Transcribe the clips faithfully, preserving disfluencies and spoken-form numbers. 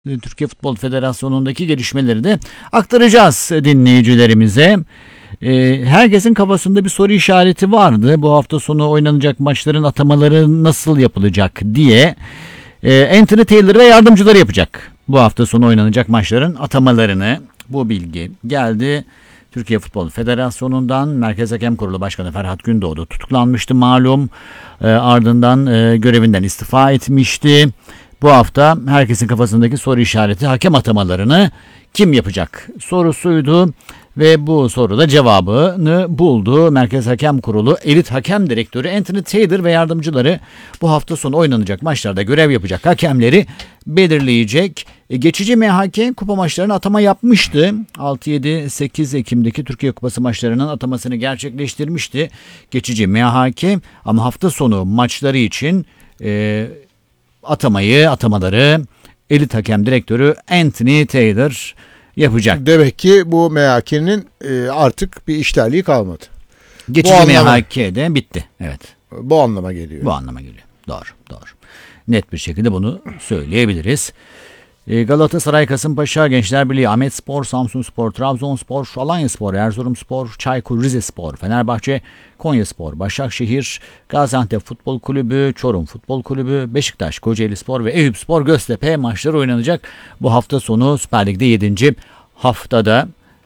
Türkiye Futbol Federasyonu'ndaki gelişmeleri de aktaracağız dinleyicilerimize. Herkesin kafasında bir soru işareti vardı. Bu hafta sonu oynanacak maçların atamaları nasıl yapılacak diye. Anthony Taylor ve yardımcıları yapacak bu hafta sonu oynanacak maçların atamalarını. Bu bilgi geldi. Türkiye Futbol Federasyonu'ndan. Merkez Hakem Kurulu Başkanı Ferhat Gündoğdu tutuklanmıştı malum. Ardından görevinden istifa etmişti. Bu hafta herkesin kafasındaki soru işareti hakem atamalarını kim yapacak sorusuydu ve bu soruda cevabını buldu. Merkez Hakem Kurulu Elit Hakem Direktörü Anthony Taylor ve yardımcıları bu hafta sonu oynanacak maçlarda görev yapacak hakemleri belirleyecek. Geçici M H K kupa maçlarına atama yapmıştı. altı yedi sekiz Ekim'deki Türkiye Kupası maçlarının atamasını gerçekleştirmişti. Geçici M H K ama hafta sonu maçları için e, atamayı, atamaları Elit Hakem Direktörü Anthony Taylor yapacak. Demek ki bu M H K'nin e, artık bir işlerliği kalmadı. Geçici M H K'de bitti. Evet. Bu anlama geliyor. Bu anlama geliyor. Doğru, doğru. Net bir şekilde bunu söyleyebiliriz. Galatasaray, Kasımpaşa, Gençlerbirliği, Ahmetspor, Samsunspor, Trabzonspor, Alanyaspor, Erzurumspor, Çaykur Rizespor, Fenerbahçe, Konyaspor, Başakşehir, Gaziantep Futbol Kulübü, Çorum Futbol Kulübü, Beşiktaş, Kocaelispor ve Eyüpspor, Göztepe maçları oynanacak. Bu hafta sonu Süper Lig'de yedinci haftada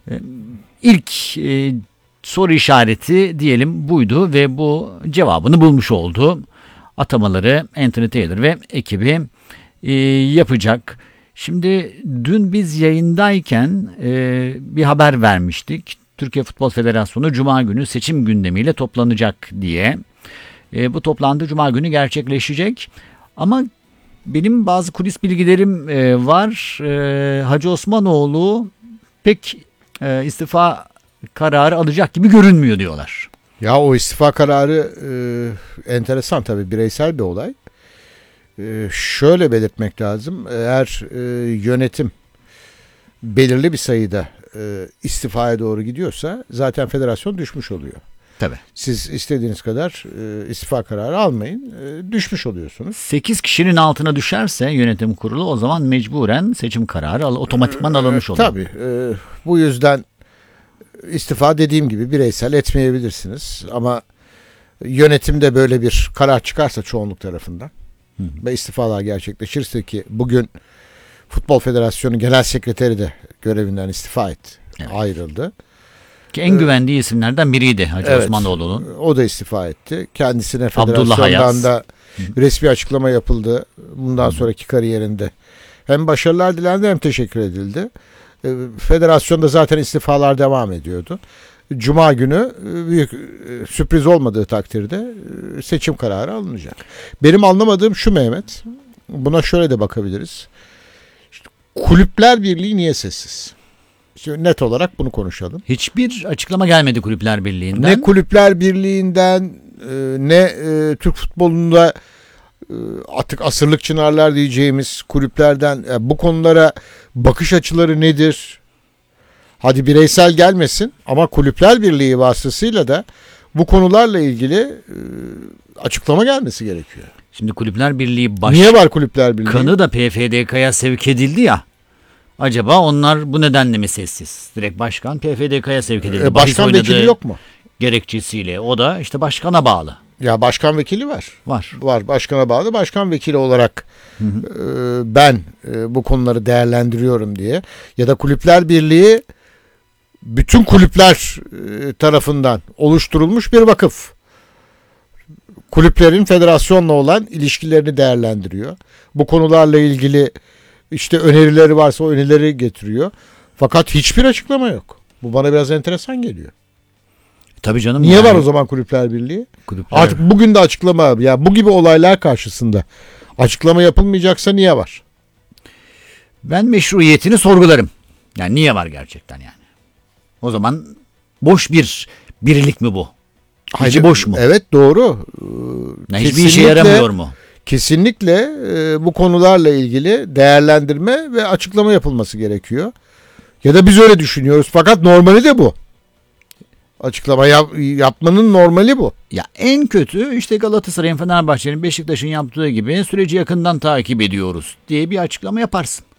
ilk e, soru işareti diyelim buydu ve bu cevabını bulmuş oldu. Atamaları Anthony Taylor ve ekibi e, yapacak. Şimdi dün biz yayındayken e, bir haber vermiştik. Türkiye Futbol Federasyonu Cuma günü seçim gündemiyle toplanacak diye. E, bu toplantı Cuma günü gerçekleşecek. Ama benim bazı kulis bilgilerim e, var. E, Hacı Osmanoğlu pek e, istifa kararı alacak gibi görünmüyor diyorlar. Ya o istifa kararı e, enteresan tabii, bireysel bir olay. Ee, şöyle belirtmek lazım. Eğer e, yönetim belirli bir sayıda e, istifaya doğru gidiyorsa zaten federasyon düşmüş oluyor. Tabii. Siz istediğiniz kadar e, istifa kararı almayın. E, düşmüş oluyorsunuz. sekiz kişinin altına düşerse yönetim kurulu o zaman mecburen seçim kararı al- otomatikman alınmış oluyor. E, tabii. E, bu yüzden istifa dediğim gibi bireysel etmeyebilirsiniz. Ama yönetimde böyle bir karar çıkarsa çoğunluk tarafından Hı hı. ve istifalar gerçekleşirse ki bugün Futbol Federasyonu Genel Sekreteri de görevinden istifa etti. Evet. Ayrıldı. Ki en ee, güvendiği isimlerden biriydi Hacı evet, Osmanoğlu'nun. O da istifa etti. Kendisine federasyondan da resmi açıklama yapıldı. Bundan hı. sonraki kariyerinde hem başarılar dilendi hem teşekkür edildi. Federasyonda zaten istifalar devam ediyordu. Cuma günü büyük sürpriz olmadığı takdirde seçim kararı alınacak. Benim anlamadığım şu Mehmet, buna şöyle de bakabiliriz. İşte Kulüpler Birliği niye sessiz? Şimdi net olarak bunu konuşalım. Hiçbir açıklama gelmedi Kulüpler Birliği'nden. Ne Kulüpler Birliği'nden ne Türk futbolunda artık asırlık çınarlar diyeceğimiz kulüplerden bu konulara bakış açıları nedir? Hadi bireysel gelmesin ama Kulüpler Birliği vasıtasıyla da bu konularla ilgili e, açıklama gelmesi gerekiyor. Şimdi Kulüpler Birliği baş... Niye var Kulüpler Birliği? Kanı da P F D K'ya sevk edildi ya. Acaba onlar bu nedenle mi sessiz? Direkt başkan P F D K'ya sevk edildi. E, başkan vekili yok mu? Gerekçesiyle. O da işte başkana bağlı. Ya başkan vekili var. Var. Var. Başkana bağlı. Başkan vekili olarak hı hı. E, ben e, bu konuları değerlendiriyorum diye. Ya da Kulüpler Birliği bütün kulüpler tarafından oluşturulmuş bir vakıf. Kulüplerin federasyonla olan ilişkilerini değerlendiriyor. Bu konularla ilgili işte önerileri varsa o önerileri getiriyor. Fakat hiçbir açıklama yok. Bu bana biraz enteresan geliyor. Tabii canım. Niye yani. var o zaman Kulüpler Birliği? Kulüpler... Artık bugün de açıklama. Ya bu gibi olaylar karşısında açıklama yapılmayacaksa niye var? Ben meşruiyetini sorgularım. Yani niye var gerçekten yani? O zaman boş bir birlik mi bu? Hiç boş mu? Evet, doğru. Ee, hiçbir işe yaramıyor mu? Kesinlikle e, bu konularla ilgili değerlendirme ve açıklama yapılması gerekiyor. Ya da biz öyle düşünüyoruz. Fakat normali de bu. Açıklama yap, yapmanın normali bu. Ya en kötü işte Galatasaray'ın, Fenerbahçe'nin, Beşiktaş'ın yaptığı gibi süreci yakından takip ediyoruz diye bir açıklama yaparsın.